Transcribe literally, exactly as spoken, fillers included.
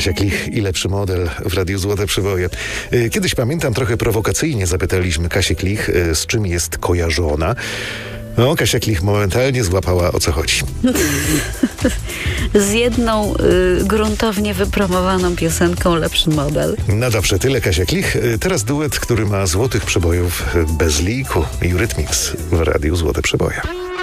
Kasia Klich i lepszy model w Radiu Złote Przeboje. Kiedyś, pamiętam, trochę prowokacyjnie zapytaliśmy Kasię Klich, z czym jest kojarzona. No, Kasia Klich momentalnie złapała, o co chodzi. Z jedną y, gruntownie wypromowaną piosenką Lepszy Model. Na zawsze tyle, Kasia Klich. Teraz duet, który ma złotych przebojów bez liku. Eurythmics w Radiu Złote Przeboje.